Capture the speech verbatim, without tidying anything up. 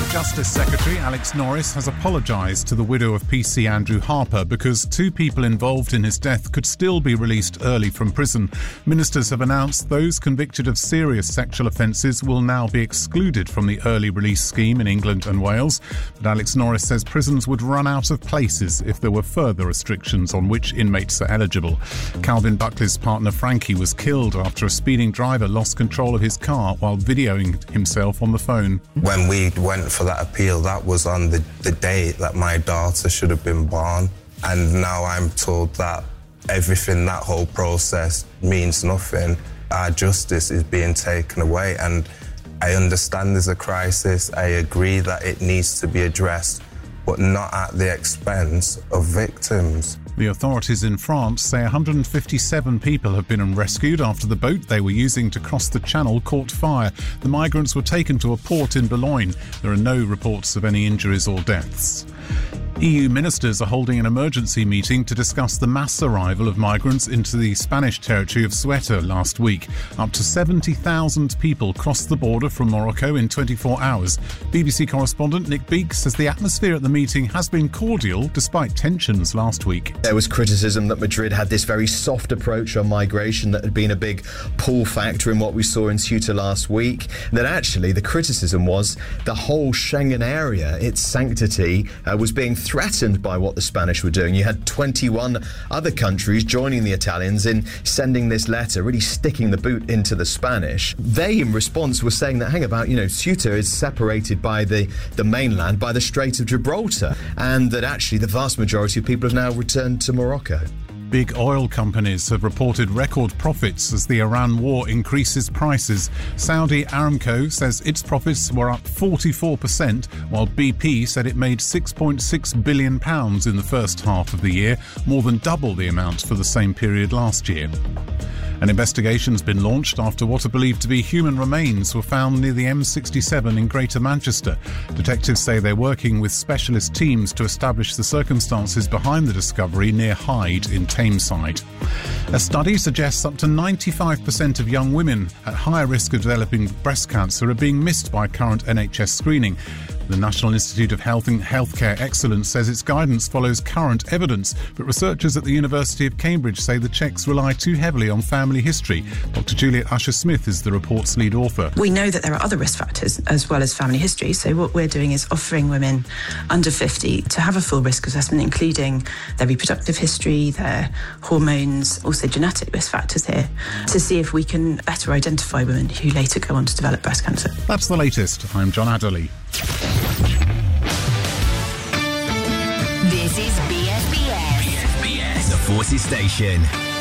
Justice Secretary Alex Norris has apologised to the widow of P C Andrew Harper because two people involved in his death could still be released early from prison. Ministers have announced those convicted of serious sexual offences will now be excluded from the early release scheme in England and Wales. But Alex Norris says prisons would run out of places if there were further restrictions on which inmates are eligible. Calvin Buckley's partner Frankie was killed after a speeding driver lost control of his car while videoing himself on the phone. When we went for that appeal, that was on the, the day that my daughter should have been born. And now I'm told that everything, that whole process means nothing. Our justice is being taken away. And I understand there's a crisis. I agree that it needs to be addressed, but not at the expense of victims. The authorities in France say one hundred fifty-seven people have been rescued after the boat they were using to cross the Channel caught fire. The migrants were taken to a port in Boulogne. There are no reports of any injuries or deaths. E U ministers are holding an emergency meeting to discuss the mass arrival of migrants into the Spanish territory of Ceuta last week. Up to seventy thousand people crossed the border from Morocco in twenty-four hours. B B C correspondent Nick Beake says the atmosphere at the meeting has been cordial despite tensions last week. There was criticism that Madrid had this very soft approach on migration that had been a big pull factor in what we saw in Ceuta last week. And that actually the criticism was the whole Schengen area, its sanctity, uh, was being threatened by what the Spanish were doing. You had twenty-one other countries joining the Italians in sending this letter, really sticking the boot into the Spanish. They, in response, were saying that, hang about, you know, Ceuta is separated by the, the mainland, by the Strait of Gibraltar, and that actually the vast majority of people have now returned to Morocco. Big oil companies have reported record profits as the Iran war increases prices. Saudi Aramco says its profits were up forty-four percent, while B P said it made six point six billion pounds in the first half of the year, more than double the amount for the same period last year. An investigation's been launched after what are believed to be human remains were found near the M sixty-seven in Greater Manchester. Detectives say they're working with specialist teams to establish the circumstances behind the discovery near Hyde in Tameside. A study suggests up to ninety-five percent of young women at higher risk of developing breast cancer are being missed by current N H S screening. The National Institute of Health and Healthcare Excellence says its guidance follows current evidence, but researchers at the University of Cambridge say the checks rely too heavily on family history. Doctor Juliet Usher-Smith is the report's lead author. We know that there are other risk factors as well as family history, so what we're doing is offering women under fifty to have a full risk assessment, including their reproductive history, their hormones, also genetic risk factors here, to see if we can better identify women who later go on to develop breast cancer. That's the latest. I'm John Adderley. This is B S B S. B S B S, the Forces Station.